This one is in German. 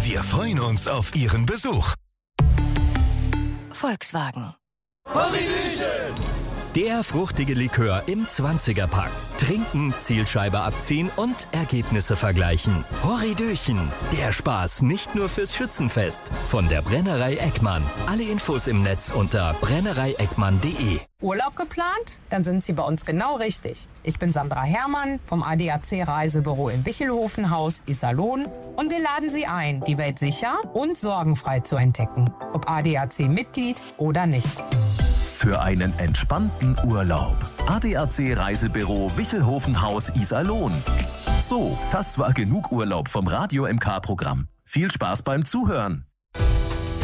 Wir freuen uns auf Ihren Besuch. Volkswagen. Der fruchtige Likör im 20er-Pack. Trinken, Zielscheibe abziehen und Ergebnisse vergleichen. Horridöchen. Der Spaß nicht nur fürs Schützenfest. Von der Brennerei Eckmann. Alle Infos im Netz unter brennereieckmann.de. Urlaub geplant? Dann sind Sie bei uns genau richtig. Ich bin Sandra Herrmann vom ADAC Reisebüro in Wichelhofenhaus, Iserlohn. Und wir laden Sie ein, die Welt sicher und sorgenfrei zu entdecken. Ob ADAC-Mitglied oder nicht. Für einen entspannten Urlaub. ADAC Reisebüro Wichelhofenhaus Iserlohn. So, das war genug Urlaub vom Radio MK-Programm. Viel Spaß beim Zuhören.